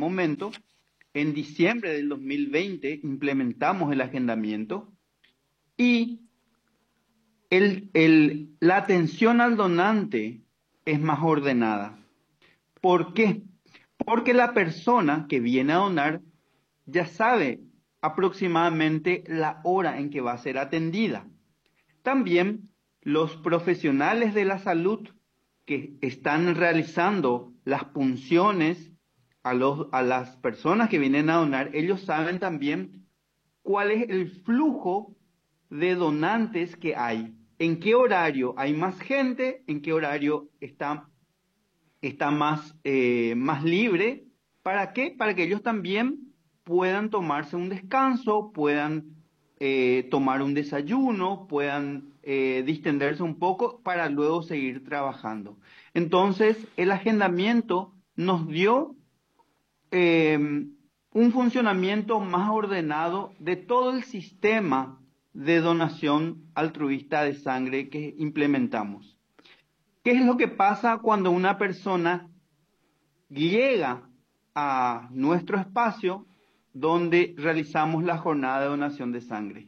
momento. En diciembre del 2020 implementamos el agendamiento y la atención al donante es más ordenada. ¿Por qué? Porque la persona que viene a donar ya sabe aproximadamente la hora en que va a ser atendida. También los profesionales de la salud que están realizando las punciones a las personas que vienen a donar, ellos saben también cuál es el flujo de donantes que hay, en qué horario hay más gente, en qué horario está más libre. ¿Para qué? Para que ellos también puedan tomarse un descanso, puedan tomar un desayuno, puedan distenderse un poco para luego seguir trabajando. Entonces, el agendamiento nos dio un funcionamiento más ordenado de todo el sistema de donación altruista de sangre que implementamos. ¿Qué es lo que pasa cuando una persona llega a nuestro espacio donde realizamos la jornada de donación de sangre?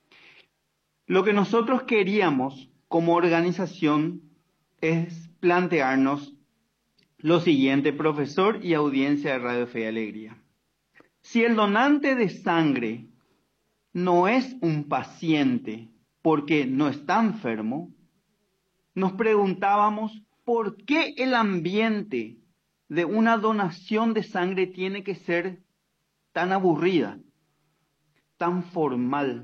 Lo que nosotros queríamos como organización es plantearnos lo siguiente, profesor y audiencia de Radio Fe y Alegría. Si el donante de sangre no es un paciente porque no está enfermo, nos preguntábamos por qué el ambiente de una donación de sangre tiene que ser tan aburrida, tan formal.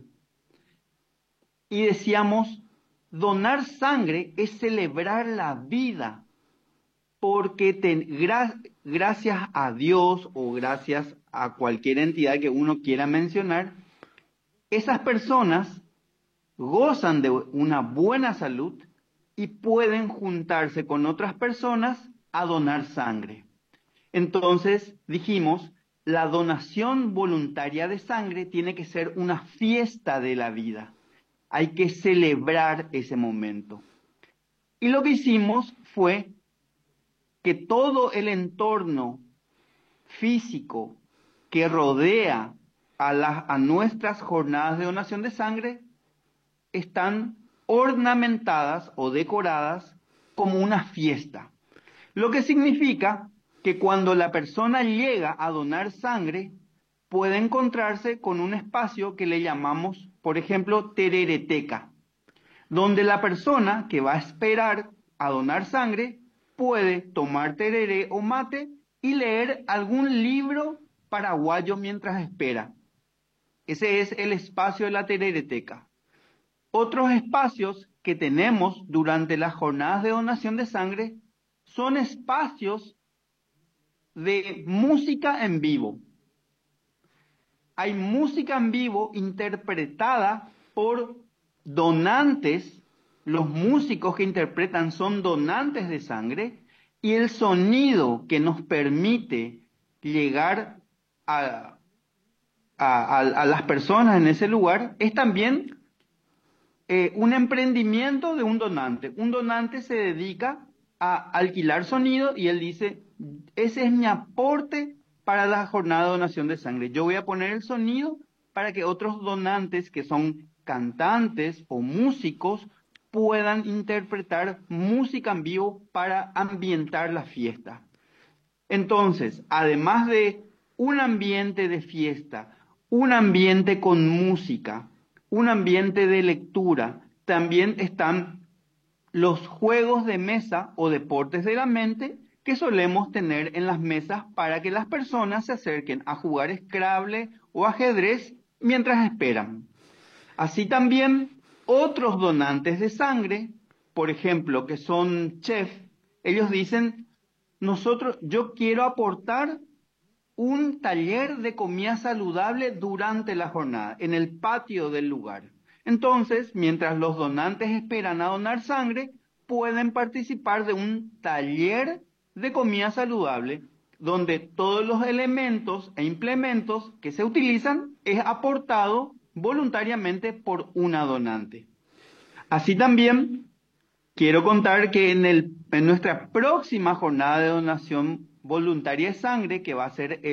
Y decíamos, donar sangre es celebrar la vida, porque gracias a Dios o gracias a cualquier entidad que uno quiera mencionar, esas personas gozan de una buena salud y pueden juntarse con otras personas a donar sangre. Entonces dijimos, la donación voluntaria de sangre tiene que ser una fiesta de la vida. Hay que celebrar ese momento. Y lo que hicimos fue que todo el entorno físico que rodea a nuestras jornadas de donación de sangre están ornamentadas o decoradas como una fiesta. Lo que significa que cuando la persona llega a donar sangre, puede encontrarse con un espacio que le llamamos, por ejemplo, terereteca, donde la persona que va a esperar a donar sangre puede tomar tereré o mate y leer algún libro paraguayo mientras espera. Ese es el espacio de la terereteca. Otros espacios que tenemos durante las jornadas de donación de sangre son espacios de música en vivo. Hay música en vivo interpretada por donantes. Los músicos que interpretan son donantes de sangre y el sonido que nos permite llegar a las personas en ese lugar es también un emprendimiento de un donante. Un donante se dedica a alquilar sonido y él dice, ese es mi aporte para la jornada de donación de sangre. Yo voy a poner el sonido para que otros donantes que son cantantes o músicos puedan interpretar música en vivo para ambientar la fiesta. Entonces, además de un ambiente de fiesta, un ambiente con música, un ambiente de lectura, también están los juegos de mesa o deportes de la mente que solemos tener en las mesas para que las personas se acerquen a jugar Scrabble o ajedrez mientras esperan. Así también otros donantes de sangre, por ejemplo, que son chefs, ellos dicen, yo quiero aportar un taller de comida saludable durante la jornada, en el patio del lugar. Entonces, mientras los donantes esperan a donar sangre, pueden participar de un taller de comida saludable, donde todos los elementos e implementos que se utilizan es aportado voluntariamente por una donante. Así también quiero contar que en nuestra próxima jornada de donación voluntaria de sangre, que va a ser